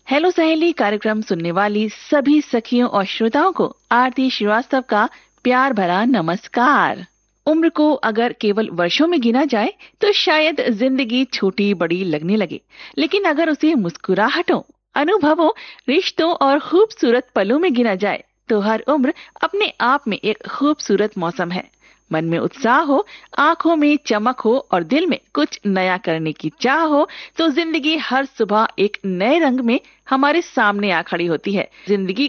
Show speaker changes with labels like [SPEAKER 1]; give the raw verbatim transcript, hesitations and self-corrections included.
[SPEAKER 1] Hello सहेली कार्यक्रम सुनने वाली सभी सखियों और श्रोताओं को आरती श्रीवास्तव का प्यार भरा नमस्कार। उम्र को अगर केवल वर्षों में गिना जाए तो शायद जिंदगी छोटी बड़ी लगने लगे, लेकिन अगर उसे मुस्कुराहटों, अनुभवों, रिश्तों और खूबसूरत पलों में गिना जाए तो हर उम्र अपने आप में एक खूबसूरत मौसम है। मन में उत्साह हो, आंखों में चमक हो और दिल में कुछ नया करने की चाह हो तो जिंदगी हर सुबह एक नए रंग में हमारे सामने आ खड़ी होती है। जिंदगी